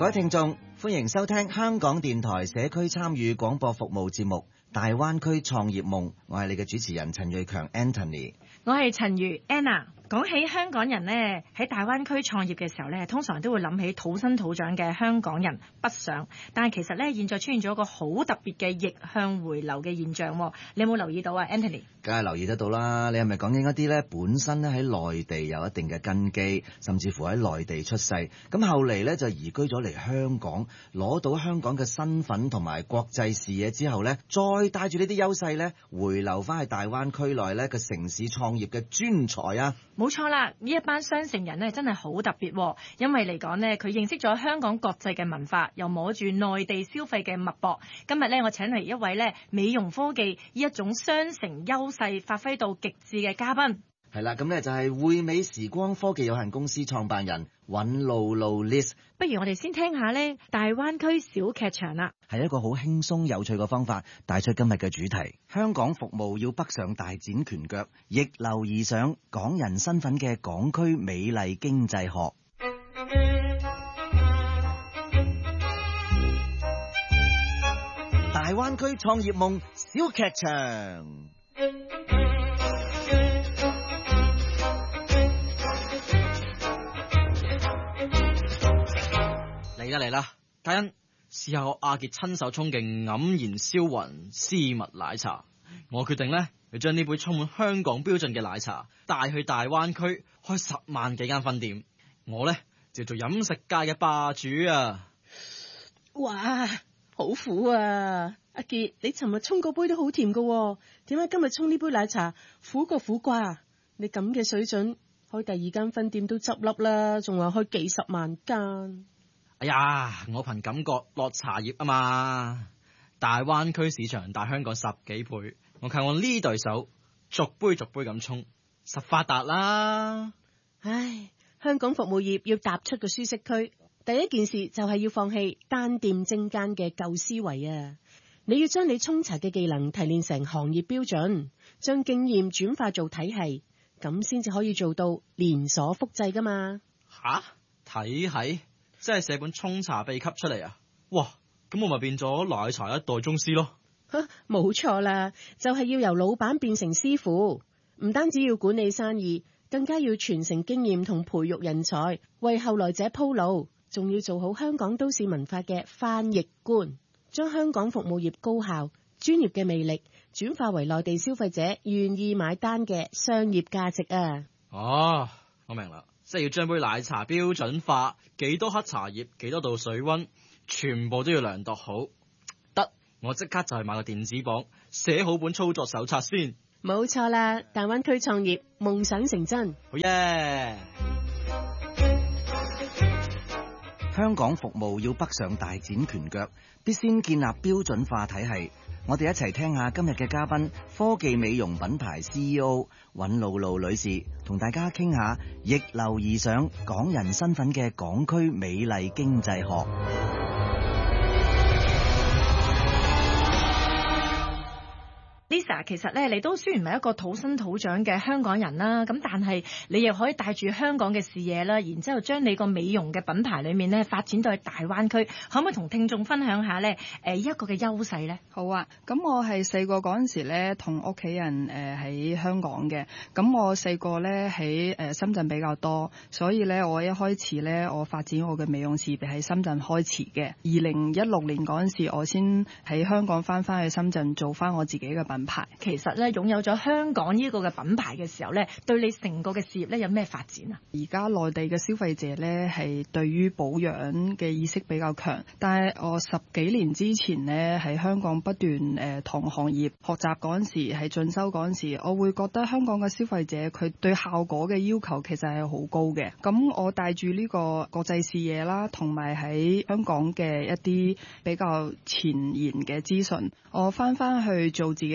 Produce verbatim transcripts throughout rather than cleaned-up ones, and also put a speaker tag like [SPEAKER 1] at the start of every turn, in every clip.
[SPEAKER 1] 各位聽眾，歡迎收聽香港電台社區參與廣播服務節目《大灣區創業夢》，我係你嘅主持人陳瑞強 Anthony，
[SPEAKER 2] 我係陳如 Anna。講起香港人呢，喺大灣區創業嘅時候呢，通常都會諗起土生土長嘅香港人北上，但係其實呢，現在出現咗一個好特別嘅逆向回流嘅現象，你有冇留意到啊 Anthony？
[SPEAKER 1] 梗係留意得到啦，你係咪講緊一啲呢本身咧喺內地有一定嘅根基，甚至乎喺內地出世，咁後嚟呢就移居咗嚟香港，攞到香港嘅身份同埋國際視野之後呢，再帶住呢啲優勢呢，回流翻去大灣區內呢個城市創業嘅專才啊！
[SPEAKER 2] 冇錯啦，呢一班雙城人呢真係好特別，因為嚟講呢，佢認識咗香港國際嘅文化，又摸住內地消費嘅脈搏。今日呢，我請嚟一位呢美容科技呢一種雙城優勢發揮到極致嘅嘉賓。
[SPEAKER 1] 係啦，咁呢就係匯美時光科技有限公司創辦人尹露露 Liz。
[SPEAKER 2] 不如我哋先聽下呢大灣區小劇場啦。
[SPEAKER 1] 係一個好輕鬆有趣嘅方法，帶出今日嘅主題。香港服務要北上大展拳腳，逆流而上港人身份嘅港區美麗經濟學。大灣區創業夢小劇場。
[SPEAKER 3] 嚟啦嚟啦，嘉欣，試下我阿傑親手沖嘅黯然銷魂絲襪奶茶。我決定咧，要將呢杯充滿香港標準嘅奶茶帶去大灣區，開十萬幾間分店。我咧就做飲食界嘅霸主啊！
[SPEAKER 4] 哇，好苦啊！阿傑，你尋日沖嗰杯都好甜噶，點解今日沖呢杯奶茶苦過苦瓜？你咁嘅水準，開第二間分店都執笠啦，仲話開幾十萬間。
[SPEAKER 3] 哎呀，我憑感覺落茶葉啊嘛！大灣區市場大香港十幾倍，我靠我呢對手逐杯逐杯咁沖，實發達啦！
[SPEAKER 4] 唉，香港服務業要踏出個舒適區，第一件事就係要放棄單店精間嘅舊思維啊！你要將你沖茶嘅技能提煉成行業標準，將經驗轉化做體系，咁先至可以做到連鎖複製噶嘛？
[SPEAKER 3] 吓？體系？即係寫本沖茶秘笈出嚟啊！哇，咁我咪變咗奶茶一代宗師咯！
[SPEAKER 4] 吓，冇錯啦，就係要由老闆變成師傅，唔單止要管理生意，更加要傳承經驗同培育人才，為後來者鋪路，仲要做好香港都市文化嘅翻譯官，將香港服務業高效專業嘅魅力轉化為內地消費者願意買單嘅商業價值啊！
[SPEAKER 3] 哦，我明啦。即係要將杯奶茶標準化，幾多克茶葉，幾多度水溫，全部都要量度好。得，我即刻就去買個電子磅，寫好本操作手冊先。
[SPEAKER 4] 冇錯啦，大灣區創業，夢想成真。
[SPEAKER 3] 好耶！
[SPEAKER 1] 香港服務要北上大展拳腳，必先建立標準化體系。我哋一齊聽下今日嘅嘉賓，科技美容品牌 C E O 尹露露女士，同大家傾下逆流而上港人身份嘅港區美麗經濟學。
[SPEAKER 2] Lisa， 其實咧，你都雖然唔係一個土生土長嘅香港人啦，咁但係你又可以帶住香港嘅視野啦，然之後將你個美容嘅品牌裏面咧發展到去大灣區，可唔可以同聽眾分享下咧？誒，一個嘅優勢咧？
[SPEAKER 5] 好啊，咁我係細個嗰陣時咧，同屋企人誒喺香港嘅，咁我細個咧喺誒深圳比較多，所以咧我一開始咧我發展我嘅美容事業喺深圳開始嘅。二零一六年嗰陣時，我先喺香港翻翻去深圳做翻我自己嘅品牌。
[SPEAKER 2] 其實咧，擁有咗香港呢個嘅品牌嘅時候咧，對你成個嘅事業咧有咩發展啊？
[SPEAKER 5] 而家內地嘅消費者咧係對於保養嘅意識比較強，但係我十幾年之前咧喺香港不斷誒同行業學習嗰陣時，喺進修嗰陣時，我會覺得香港嘅消費者佢對效果嘅要求其實係好高嘅。咁我帶住呢個國際視野啦，同埋喺香港嘅一啲比較前沿嘅資訊，我翻翻去做自己品牌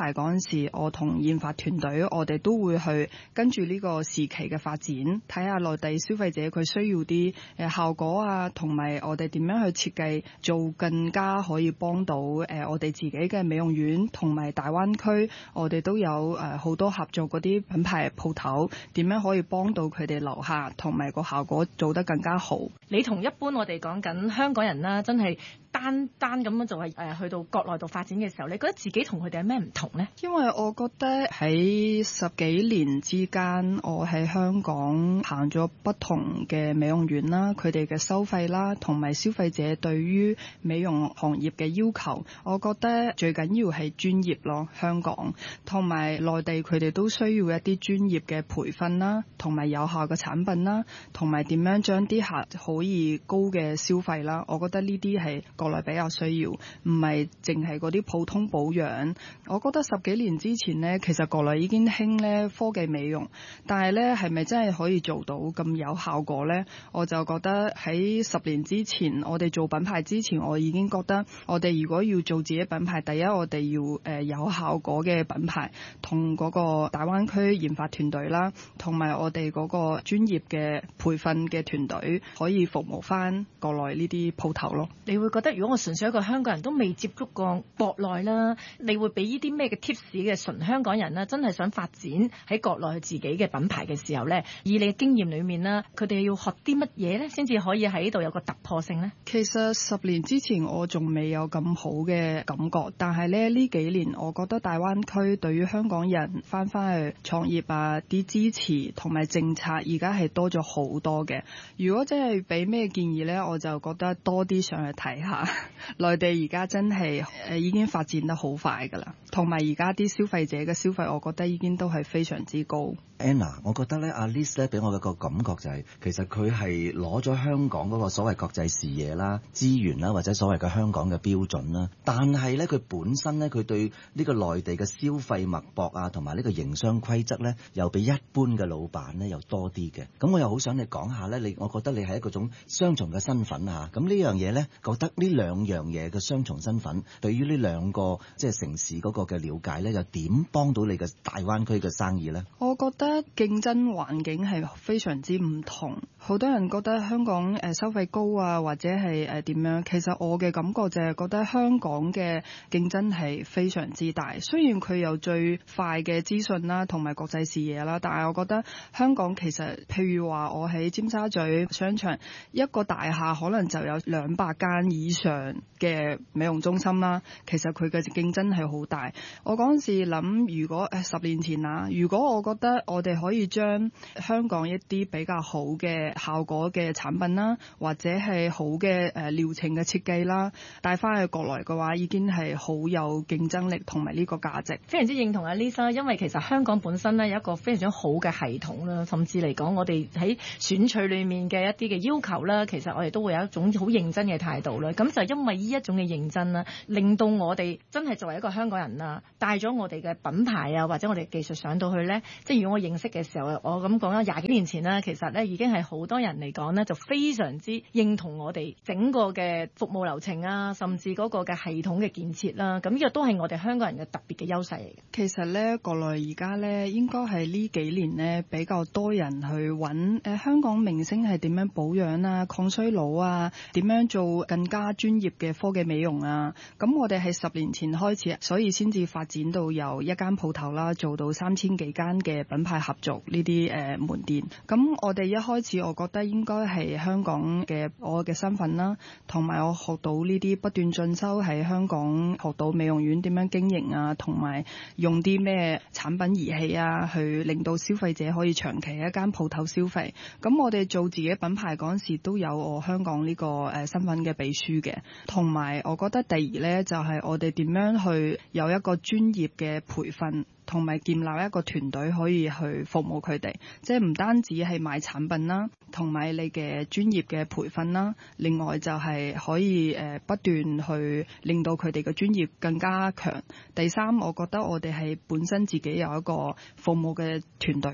[SPEAKER 5] 牌嗰陣時，我同研發團隊我哋都會去跟住呢個時期嘅發展，睇下內地消費者佢需要啲誒效果啊，同埋我哋點樣去設計做更加可以幫到誒我哋自己嘅美容院，同埋大灣區我哋都有誒好多合作嗰啲品牌鋪頭，點樣可以幫到佢哋留下，同埋個效果做得更加好。
[SPEAKER 2] 你同一般我哋講緊香港人啦，真係單單咁樣就係誒去到國內度發展嘅時候，你覺得自己同佢哋有咩唔同呢？
[SPEAKER 5] 因為我覺得喺十幾年之間，我喺香港行咗不同嘅美容院啦，佢哋嘅收費啦，同埋消費者對於美容行業嘅要求，我覺得最緊要係專業咯。香港同埋內地佢哋都需要一啲專業嘅培訓啦，同埋有效嘅產品啦，同埋點樣將啲客可以高嘅消費啦。我覺得呢啲係國內比較需要，唔係淨係嗰啲普通保養。我覺得十幾年之前呢，其實國內已經興咧科技美容，但係咧係咪真係可以做到咁有效果呢？我就覺得喺十年之前，我哋做品牌之前，我已經覺得我哋如果要做自己品牌，第一我哋要誒、呃、有效果嘅品牌，同嗰個大灣區研發團隊啦，同埋我哋嗰個專業嘅培訓嘅團隊，可以服務翻國內呢啲鋪頭咯。
[SPEAKER 2] 你會覺得如果我純粹一個香港人都未接觸過國內啦，你會俾呢啲咩嘅 tips 嘅純香港人啦，真係想發展喺國內自己嘅品牌嘅時候呢？以你嘅經驗裏面啦，佢哋要學啲乜嘢呢？先至可以喺度有個突破性呢？
[SPEAKER 5] 其實十年之前我仲未有咁好嘅感覺，但係咧呢幾年我覺得大灣區對於香港人翻返去創業啊啲支持同埋政策而家係多咗好多嘅。如果真係俾咩建議呢，我就覺得多啲上去睇下。內地而家真係誒已經發展得好快㗎啦，同埋而家啲消費者嘅消費，我覺得已經都係非常之高。
[SPEAKER 1] Anna，我覺得咧，阿 Liz 咧俾我嘅個感覺就係、是，其實佢係攞咗香港嗰個所謂國際視野啦、資源啦，或者所謂嘅香港嘅標準啦。但係咧，佢本身咧，佢對呢個內地嘅消費脈搏啊，同埋呢個營商規則咧，又比一般嘅老闆咧又多啲嘅。咁我又好想你講下咧，你我覺得你係一個種雙重嘅身份啊。咁呢樣嘢咧，覺得呢兩樣嘢嘅雙重身份，對於呢兩個即係城市嗰個嘅了解咧，又點幫到你嘅大灣區嘅生意咧？
[SPEAKER 5] 我覺得競爭環境係非常之唔同，好多人覺得香港誒收費高啊，或者係誒點樣，其實我嘅感覺就係覺得香港嘅競爭係非常之大。雖然佢有最快嘅資訊啦，同埋國際視野啦，但係我覺得香港其實譬如話我喺尖沙咀商場一個大廈可能就有兩百間以上嘅美容中心啦，其實佢嘅競爭係好大。我嗰陣時諗，如果誒十年前啊，如果我覺得我哋可以將香港一啲比較好嘅效果嘅產品啦，或者係好嘅誒療程嘅設計啦，帶翻去國內嘅話，已經係好有競爭力同埋呢個價值。
[SPEAKER 2] 非常之認同阿 Lisa， 因為其實香港本身咧有一個非常之好嘅系統啦，甚至嚟講我哋喺選取裏面嘅一啲嘅要求啦，其實我哋都會有一種好認真嘅態度啦。咁就因為呢一種嘅認真啦，令到我哋真係作為一個香港人啦，帶咗我哋嘅品牌啊，或者我哋技術上到去咧，即係如果我認識嘅時候，我咁講啦，廿幾年前啦，其實咧已經係好多人嚟講咧，就非常之認同我哋整個嘅服務流程啊，甚至嗰個嘅系統嘅建設啦。咁呢個都係我哋香港人嘅特別嘅優勢嚟嘅。
[SPEAKER 5] 其實咧，國內而家咧應該係呢幾年咧比較多人去揾誒、呃、香港明星係點樣保養啊、抗衰老啊，點樣做更加專業嘅科技美容啊。咁我哋係十年前開始，所以先至發展到由一間鋪頭啦，做到三千幾間嘅品牌合作呢啲誒門店。咁我哋一開始我覺得應該係香港嘅我嘅身份啦，同埋我學到呢啲不斷進修喺香港學到美容院點樣經營啊，同埋用啲咩產品儀器啊，去令到消費者可以長期喺一間鋪頭消費。咁我哋做自己品牌嗰陣時都有我香港呢個誒身份嘅秘書嘅，同埋我覺得第二呢，就係我哋點樣去有一個專業嘅培訓，同埋建立一個團隊可以去服務佢哋，即係唔單止係賣產品啦，同埋你嘅專業嘅培訓啦，另外就係可以誒不斷去令到佢哋嘅專業更加強。第三，我覺得我哋係本身自己有一個服務嘅團隊嘅。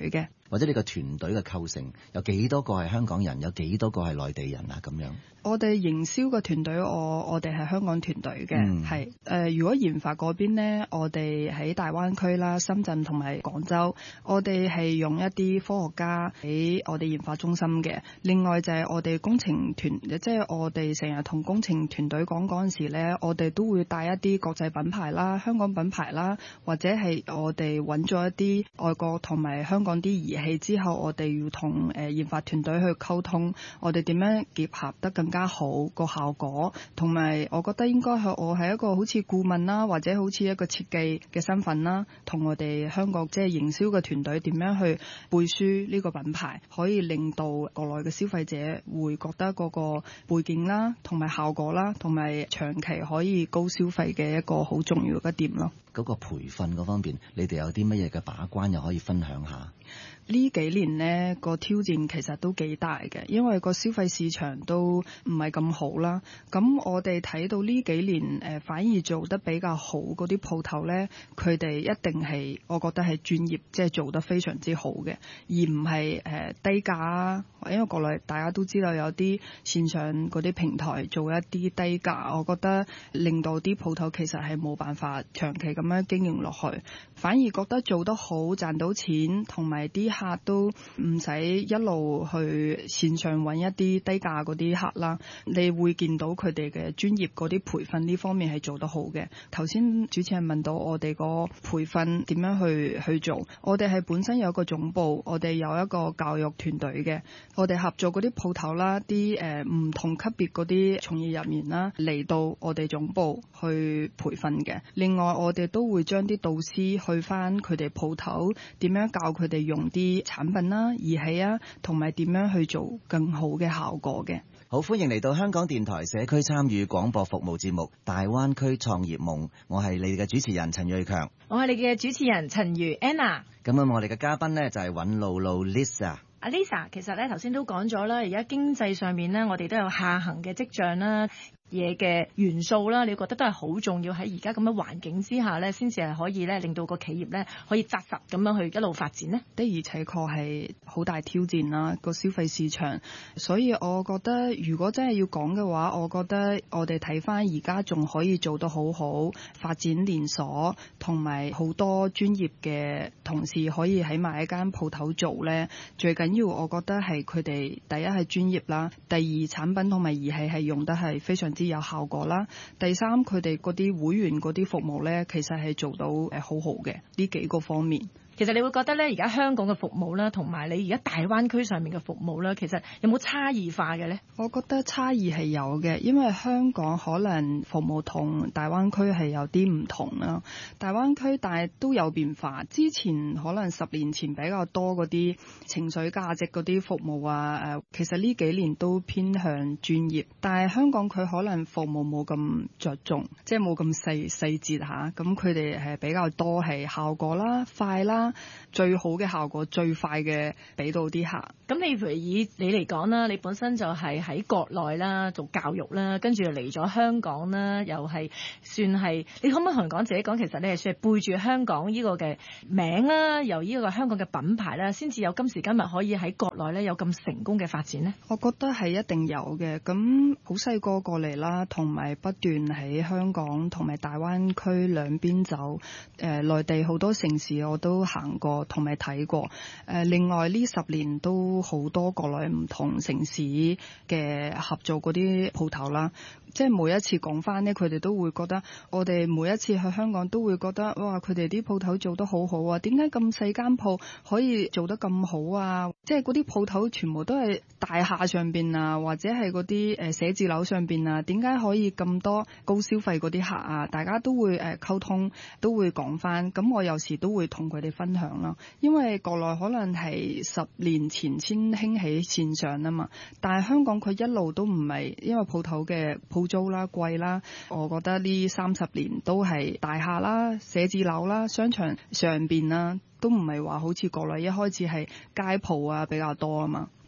[SPEAKER 1] 或者你個團隊嘅構成有幾多個係香港人，有幾多個係內地人啊？咁樣。
[SPEAKER 5] 我哋營銷嘅團隊，我我哋係香港團隊嘅，係誒、
[SPEAKER 1] 嗯
[SPEAKER 5] 呃。如果研發嗰邊呢，我哋喺大灣區啦、深圳同埋廣州，我哋係用一啲科學家喺我哋研發中心嘅。另外就係我哋工程團，即係我哋成日同工程團隊講嗰陣時呢，我哋都會帶一啲國際品牌啦、香港品牌啦，或者係我哋揾咗一啲外國同埋香港啲儀器之後，我哋要同誒研發團隊去溝通，我哋點樣結合得更加好個效果，同埋我覺得應該係我係一個好似顧問啦，或者好似一個設計嘅身份啦，同我哋香港即係營銷嘅團隊點樣去背書呢個品牌，可以令到國內嘅消費者會覺得嗰個背景啦，同埋效果啦，同埋長期可以高消費嘅一個好重要嘅點咯。
[SPEAKER 1] 嗰個培訓嗰方面，你哋有啲乜嘢嘅把關又可以分享下？
[SPEAKER 5] 呢幾年呢個挑戰其實都幾大嘅，因為個消費市場都唔係咁好啦。咁我哋睇到呢幾年誒、呃、反而做得比較好嗰啲鋪頭呢，佢哋一定係我覺得係專業，即係做得非常之好嘅，而唔係誒低價啊。因為國內大家都知道有啲線上嗰啲平台做一啲低價，我覺得令到啲鋪頭其實係冇辦法長期咁樣經營落去，反而覺得做得好賺到錢，同埋啲客都唔使一路去線上揾一啲低價嗰啲客啦。你會見到佢哋嘅專業嗰啲培訓呢方面係做得好嘅。頭先主持人問到我哋個培訓點樣去去做，我哋係本身有一個總部，我哋有一個教育團隊嘅，我哋合作嗰啲鋪頭啦，啲誒唔同級別嗰啲從業人員啦嚟到我哋總部去培訓嘅。另外我哋都會將啲導師去翻佢哋鋪頭，點樣教佢哋用啲產品啦、儀器啊，同埋點樣去做更好嘅效果嘅。
[SPEAKER 1] 好，歡迎嚟到香港電台社區參與廣播服務節目《大灣區創業夢》，我係你哋嘅主持人陳瑞強，
[SPEAKER 2] 我係你嘅主持人陳如 Anna。
[SPEAKER 1] 咁啊，我哋嘅嘉賓呢，就係尹露露 Lisa。
[SPEAKER 2] 阿 Lisa，其實咧頭先都講咗啦，而家經濟上面咧，我哋都有下行嘅跡象啦。嘢嘅元素啦，你覺得都係好重要，喺而家咁嘅環境之下咧，先至係可以咧令到個企業咧可以紮實咁樣去一路發展呢？
[SPEAKER 5] 的而且確係好大挑戰啦，個消費市場。所以我覺得如果真係要講嘅話，我覺得我哋睇翻而家仲可以做得好好，發展連鎖同埋好多專業嘅同事可以喺埋一間鋪頭做咧。最緊要我覺得係佢哋第一係專業啦，第二產品同埋儀器係用得係非常之有效果啦。第三，佢哋嗰啲會員嗰啲服務咧，其實係做到誒好好嘅呢幾個方面。
[SPEAKER 2] 其實你會覺得咧，而家香港嘅服務啦，同埋你而家大灣區上面嘅服務啦，其實有冇差異化嘅咧？
[SPEAKER 5] 我覺得差異係有嘅，因為香港可能服務同大灣區係有啲唔同啦。大灣區但係都有變化，之前可能十年前比較多嗰啲情緒價值嗰啲服務啊，誒，其實呢幾年都偏向專業，但係香港佢可能服務冇咁着重，即係冇咁細細節嚇，咁佢哋係比較多係效果啦、快啦。最好嘅效果，最快嘅俾到啲客。
[SPEAKER 2] 咁你譬如以你嚟講啦，你本身就係喺國內啦做教育啦，跟住又嚟咗香港啦，又係算係，你可唔可以同人講自己講，其實你係算係背住香港呢個嘅名啦，由呢個香港嘅品牌啦，先至有今時今日可以喺國內咧有咁成功嘅發展呢？
[SPEAKER 5] 我覺得係一定有嘅。咁好細個過嚟啦，同埋不斷喺香港同埋大灣區兩邊走。誒、呃，內地好多城市我都行過同埋睇過。誒、呃，另外呢十年都好多國內唔同城市嘅合作嗰啲鋪頭啦。即係每一次講翻呢，佢哋都會覺得我哋每一次去香港都會覺得哇，佢哋啲鋪頭做得好好啊！點解咁細間鋪可以做得咁好啊？即係嗰啲鋪頭全部都係大廈上邊啊，或者係嗰啲誒寫字樓上邊啊，點解可以咁多高消費嗰啲客啊？大家都會誒溝通，都會講翻。咁我有時都會同佢哋分享啦，因為國內可能係十年前先興起線上啊嘛，但係香港佢一路都唔係，因為鋪頭嘅鋪租啦貴啦，我覺得呢三十年都係大廈啦、寫字樓啦、商場上邊啦，都唔係話好似國內一開始係街鋪啊比較多啊嘛。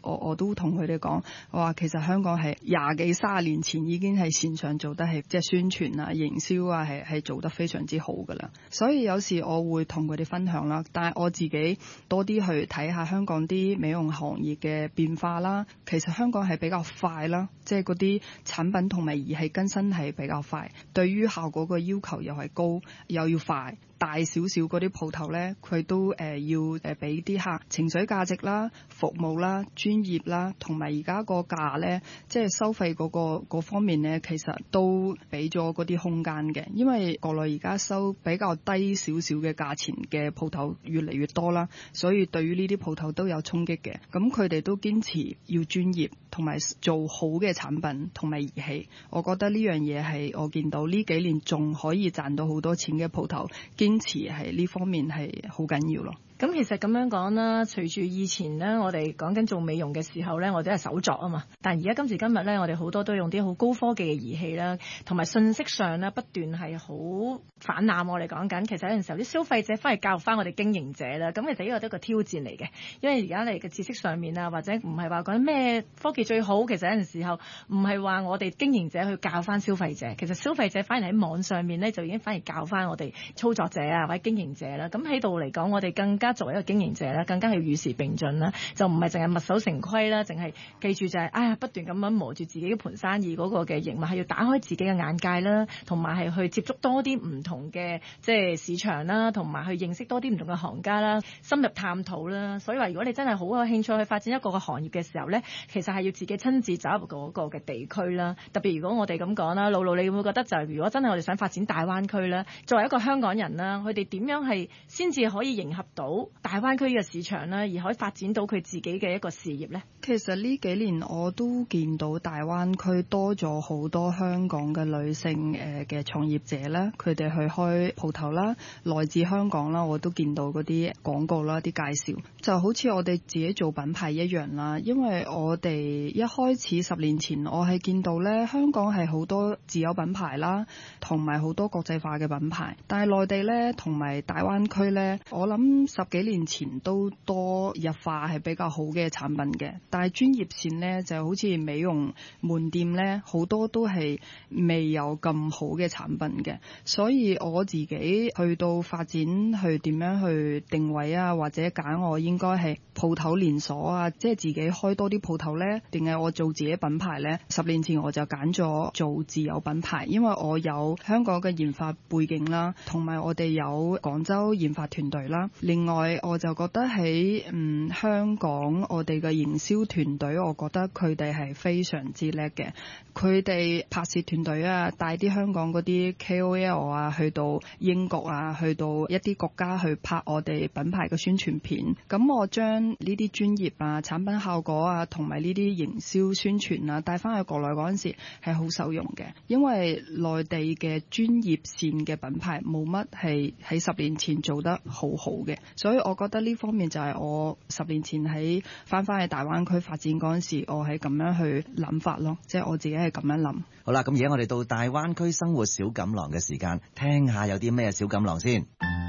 [SPEAKER 5] 我我都同佢哋講，我話其實香港係廿幾卅年前已經係線上做得係即係宣傳啊、營銷啊，係係做得非常之好噶啦。所以有時我會同佢哋分享啦，但係我自己多啲去睇下香港啲美容行業嘅變化啦。其實香港係比較快啦，即係嗰啲產品同埋儀器更新係比較快，對於效果個要求又係高，又要快。大少少嗰啲鋪頭呢，佢都誒、呃、要誒俾啲客情緒價值啦、服務啦、專業啦，同埋而家個價呢，即係收費嗰、嗰個嗰方面呢，其實都俾咗嗰啲空間嘅。因為國內而家收比較低少少嘅價錢嘅鋪頭越嚟越多啦，所以對於呢啲鋪頭都有衝擊嘅。咁佢哋都堅持要專業同埋做好嘅產品同埋儀器。我覺得呢樣嘢係我見到呢幾年仲可以賺到好多錢嘅鋪頭。堅持係呢方面係好緊要咯。
[SPEAKER 2] 咁其實咁樣講啦，隨住以前呢，我哋講緊做美容嘅時候呢，我哋係手作啊嘛。但而家今時今日呢，我哋好多都用啲好高科技嘅儀器啦，同埋信息上呢不斷係好泛濫。我哋講緊，其實有陣時候啲消費者翻嚟教翻我哋經營者啦。咁其實呢個都係一個挑戰嚟嘅，因為而家你嘅知識上面啊，或者唔係話講咩科技最好，其實有陣時候唔係話我哋經營者去教翻消費者，其實消費者反而喺網上面呢，就已經反而教翻我哋操作者啊或者經營者啦。咁喺度嚟講，我哋更加作為一個經營者咧，更加係與時並進啦，就唔係淨係墨守成規啦，淨係記住就係、是、哎呀不斷咁樣磨住自己盤生意嗰個嘅營運，係要打開自己嘅眼界啦，同埋係去接觸多啲唔同嘅即係市場啦，同埋去認識多啲唔同嘅行家啦，深入探討啦。所以話如果你真係好有興趣去發展一個個行業嘅時候咧，其實係要自己親自走入嗰個嘅地區啦。特別如果我哋咁講啦，露露你會覺得就係如果真係我哋想發展大灣區咧，作為一個香港人啦，佢哋點樣係先至可以迎合到大灣區嘅市場啦，而可以發展到佢自己嘅一個事業呢？
[SPEAKER 5] 其實呢幾年我都見到大灣區多咗好多香港嘅女性誒嘅創業者啦，佢哋去開鋪頭啦，來自香港啦，我都見到嗰啲廣告啦、啲介紹，就好似我哋自己做品牌一樣啦。因為我哋一開始十年前，我係見到咧香港係好多自有品牌啦，同埋好多國際化嘅品牌，但係內地咧同埋大灣區咧，我諗十幾年前都多日化係比較好嘅產品嘅，但係專業線呢，就好似美容門店呢，好多都係未有咁好嘅產品嘅，所以我自己去到發展去點樣去定位啊，或者揀我應該係鋪頭連鎖啊，即係自己開多啲鋪頭呢，定係我做自己品牌呢？十年前我就揀咗做自有品牌，因為我有香港嘅研發背景啦，同埋我哋有廣州研發團隊啦。另外我就覺得喺嗯香港我哋嘅營銷團隊，我覺得佢哋係非常之叻嘅。佢哋拍攝團隊啊，帶啲香港嗰啲 K O L 啊，去到英國啊，去到一啲國家去拍我哋品牌嘅宣傳片。咁我將呢啲專業啊、產品效果啊，同埋呢啲營銷宣傳啊，帶翻去國內嗰陣時係好受用嘅。因為內地嘅專業線嘅品牌冇乜係喺十年前做得好好嘅，所以我覺得呢方面就係我十年前喺翻翻去大灣區發展嗰陣時，我係咁樣去諗法咯，即係我自己係咁樣諗。
[SPEAKER 1] 好啦，咁而家我哋到大灣區生活小錦囊嘅時間，聽下有啲咩小錦囊先。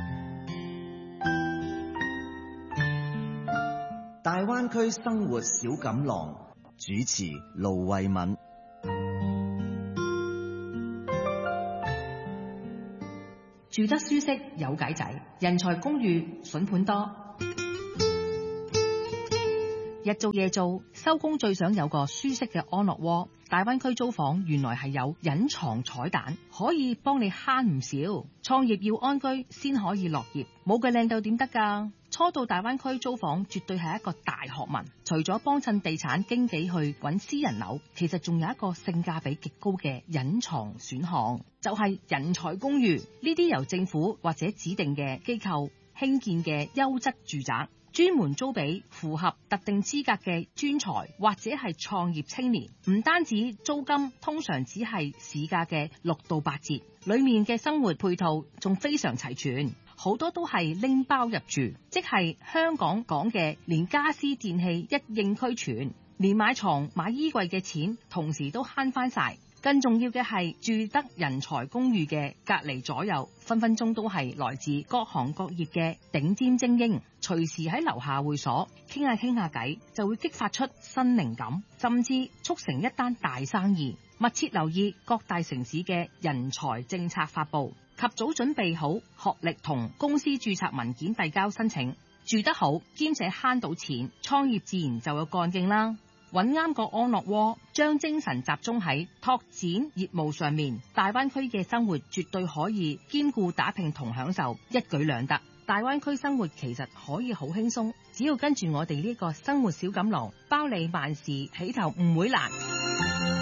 [SPEAKER 1] 大灣區生活小錦囊，主持盧慧敏。
[SPEAKER 6] 住得舒適有計仔，人才公寓筍盤多。日做夜做，收工最想有個舒適嘅安樂窩。大灣區租房原來係有隱藏彩蛋，可以幫你慳唔少。創業要安居先可以樂業，冇佢靚到點得㗎？初到大灣區租房絕對係一個大學問，除咗幫襯地產經紀去揾私人樓，其實仲有一個性價比極高嘅隱藏選項，就係人才公寓。呢啲由政府或者指定嘅機構興建嘅優質住宅，專門租俾符合特定資格嘅專才或者係創業青年。唔單止租金通常只係市價嘅六到八折，裏面嘅生活配套仲非常齊全，好多都係拎包入住，即係香港講嘅連家私電器一應俱全，連買床買衣櫃嘅錢同時都慳翻晒。 更重要嘅係住得人才公寓嘅隔離左右，分分鐘都係來自各行各業嘅頂尖精英，隨時喺樓下會所傾下傾下偈，就會激發出新靈感，甚至促成一單大生意。密切留意各大城市嘅人才政策發布，及早準備好學歷同公司註冊文件遞交申請。住得好兼且慳到錢，創業自然就有幹勁啦。揾啱個安樂窩，將精神集中喺拓展業務上面，大灣區嘅生活絕對可以兼顧打拼同享受，一舉兩得。大灣區生活其實可以好輕鬆，只要跟住我哋呢個生活小錦囊，包你萬事起頭唔會難。